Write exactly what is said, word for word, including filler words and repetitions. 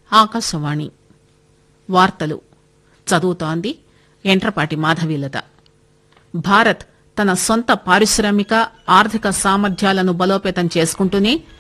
ఆకాశవాణి వార్తలు చదువుతోంది ఎంట్రపాటి మాధవీలత. భారత్ తన సొంత పారిశ్రామిక ఆర్థిక సామర్థ్యాలను బలోపేతం చేసుకుంటూనే